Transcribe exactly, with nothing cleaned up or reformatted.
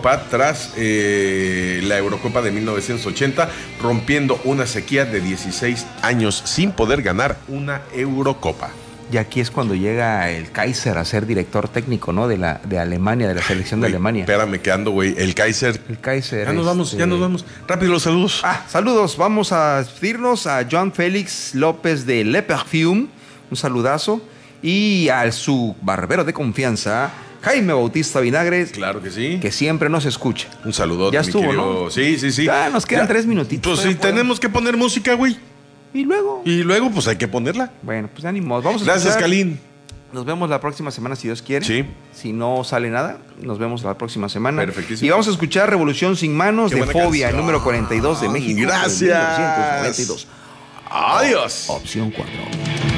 Eurocopa tras eh, la Eurocopa de mil novecientos ochenta, rompiendo una sequía de dieciséis años sin poder ganar una Eurocopa. Y aquí es cuando llega el Kaiser a ser director técnico, ¿no? De la de Alemania, de la selección de Güey, Alemania. Espérame, que ando, güey. El Kaiser. El Kaiser. Ya nos vamos, este... ya nos vamos. Rápido los saludos. Ah, saludos. Vamos a despedirnos a Joan Félix López de Le Perfume. Un saludazo. Y a su barbero de confianza, Jaime Bautista Vinagres. Claro que sí. Que siempre nos escucha. Un saludo. Ya estuvo, ¿no? Sí, sí, sí. Ya nos quedan ya. tres minutitos. Pues sí, tenemos que poner música, güey. Y luego. Y luego, pues hay que ponerla. Bueno, pues ánimos. Vamos a Gracias, escuchar. Calín. Nos vemos la próxima semana, si Dios quiere. Sí. Si no sale nada, nos vemos la próxima semana. Perfectísimo. Y vamos a escuchar Revolución Sin Manos Qué de buena Fobia, canción. el número cuarenta y dos de México. Gracias. De mil novecientos noventa y dos. Adiós. Opción cuatro.